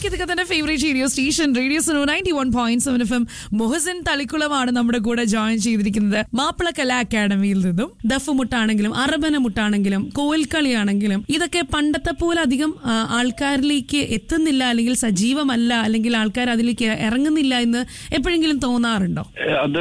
ഇതൊക്കെ തന്നെ favourite radio station radio 91.7 FM. Mohsin തളിക്കുളമാണ് നമ്മുടെ കൂടെ ജോയിൻ ചെയ്തിരിക്കുന്നത് മാപ്പിള കലാ അക്കാഡമിയിൽ നിന്നും. ദഫ് മുട്ടാണെങ്കിലും അറബന മുട്ടാണെങ്കിലും കോൽക്കളിയാണെങ്കിലും ഇതൊക്കെ പണ്ടത്തെ പോലെ അധികം ആൾക്കാരിലേക്ക് എത്തുന്നില്ല, അല്ലെങ്കിൽ സജീവമല്ല, അല്ലെങ്കിൽ ആൾക്കാർ അതിലേക്ക് ഇറങ്ങുന്നില്ല എന്ന് എപ്പോഴെങ്കിലും തോന്നാറുണ്ടോ? അത്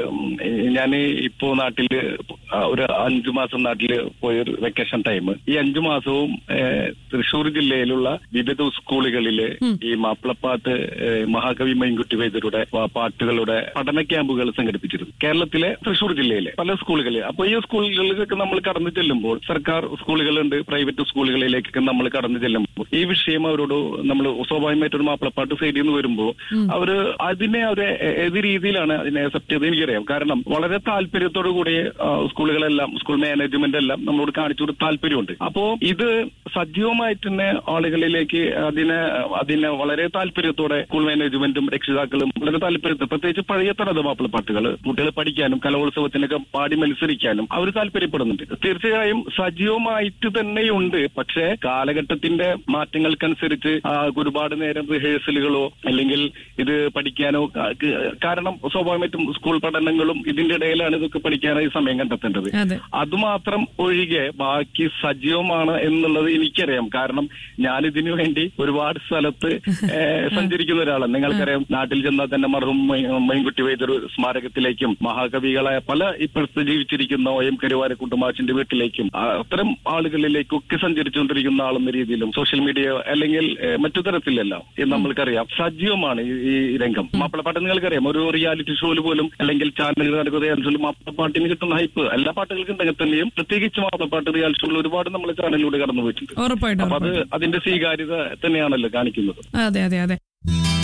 ഞാൻ ഇപ്പോ നാട്ടില് ഒരു 5 മാസം നാട്ടില് പോയ വെക്കേഷൻ ടൈം. ഈ 5 മാസവും തൃശ്ശൂർ ജില്ലയിലുള്ള വിവിധ സ്കൂളുകളില് ഈ മാപ്പിളപ്പാട്ട് മഹാകവി മൈൻകുട്ടി വൈദ്യരുടെ പാട്ടുകളുടെ പഠന ക്യാമ്പുകൾ സംഘടിപ്പിച്ചിരുന്നു കേരളത്തിലെ തൃശ്ശൂർ ജില്ലയിലെ പല സ്കൂളുകളിൽ. അപ്പൊ ഈ സ്കൂളുകളിലൊക്കെ നമ്മൾ കടന്നു ചെല്ലുമ്പോൾ, സർക്കാർ സ്കൂളുകളുണ്ട്, പ്രൈവറ്റ് സ്കൂളുകളിലേക്കൊക്കെ നമ്മൾ കടന്നു ചെല്ലുമ്പോൾ ഈ വിഷയം അവരോട് നമ്മൾ സ്വാഭാവികമായിട്ടൊരു മാപ്പിളപ്പാട്ട് സൈഡിൽ നിന്ന് വരുമ്പോൾ അവര് അതിനെ ഏത് രീതിയിലാണ് അതിനെ അക്സെപ്റ്റ് ചെയ്ത് എനിക്കറിയാം. കാരണം വളരെ താല്പര്യത്തോടു കൂടി സ്കൂളുകളെല്ലാം, സ്കൂൾ മാനേജ്മെന്റ് എല്ലാം നമ്മളോട് കാണിച്ചൊരു താല്പര്യമുണ്ട്. അപ്പോ ഇത് സജീവമായിട്ട് തന്നെ ആളുകളിലേക്ക് അതിനെ വളരെ താല്പര്യത്തോടെ സ്കൂൾ മാനേജ്മെന്റും രക്ഷിതാക്കളും വളരെ താല്പര്യത്തോടെ, പ്രത്യേകിച്ച് പഴയ തനത് മാപ്പിളപ്പാട്ടുകൾ കുട്ടികൾ പഠിക്കാനും കലോത്സവത്തിനൊക്കെ പാടി മത്സരിക്കാനും അവർ താല്പര്യപ്പെടുന്നുണ്ട്. തീർച്ചയായും സജീവമായിട്ട് തന്നെയുണ്ട്. പക്ഷേ കാലഘട്ടത്തിന്റെ മാറ്റങ്ങൾക്കനുസരിച്ച് ഒരുപാട് നേരം റിഹേഴ്സലുകളോ അല്ലെങ്കിൽ ഇത് പഠിക്കാനോ, കാരണം സ്വാഭാവികമായിട്ടും സ്കൂൾ പഠനങ്ങളും ഇതിന്റെ ഇടയിലാണ് ഇതൊക്കെ പഠിക്കാനായി സമയം കണ്ടെത്തേണ്ടത്. അതുമാത്രം ഒഴികെ ബാക്കി സജീവമാണ് എന്നുള്ളത് എനിക്കറിയാം. കാരണം ഞാനിതിനു വേണ്ടി ഒരുപാട് സ്ഥലത്ത് സഞ്ചരിക്കുന്ന ഒരാളാണ്. നിങ്ങൾക്കറിയാം, നാട്ടിൽ ചെന്നാൽ തന്നെ മർഹൂം മൈൻകുട്ടി വൈദ്യർ സ്മാരകത്തിലേക്കും മഹാകവികളെ പല ഇപ്പോഴത്തെ ജീവിച്ചിരിക്കുന്ന OM കരുവാരക്കുണ്ട് മാഷിന്റെ വീട്ടിലേക്കും അത്തരം ആളുകളിലേക്കൊക്കെ സഞ്ചരിച്ചുകൊണ്ടിരിക്കുന്ന ആളെന്ന രീതിയിലും സോഷ്യൽ മീഡിയ അല്ലെങ്കിൽ മറ്റു തരത്തിലെല്ലാം നമ്മൾക്കറിയാം സജീവമാണ് ഈ രംഗം. മാപ്പിളപ്പാട്ട് നിങ്ങൾക്കറിയാം, ഒരു റിയാലിറ്റി ഷോയിൽ പോലും അല്ലെങ്കിൽ ചാനലുകൾ നടക്കുന്ന മാപ്പിളപ്പാട്ടിന് കിട്ടുന്ന ഹൈപ്പ് എല്ലാ പാട്ടുകൾക്കും ഉണ്ടെങ്കിൽ തന്നെയും പ്രത്യേകിച്ച് മാപ്പിളപ്പാട്ട് റിയാലിറ്റി ഷോയിൽ ഒരുപാട് നമ്മൾ ചാനലിലൂടെ കടന്നു പോയിട്ടുണ്ട്. അപ്പൊ അത് അതിന്റെ സ്വീകാര്യത തന്നെയാണല്ലോ കാണിക്കുന്നത്. അതെ അതെ അതെ.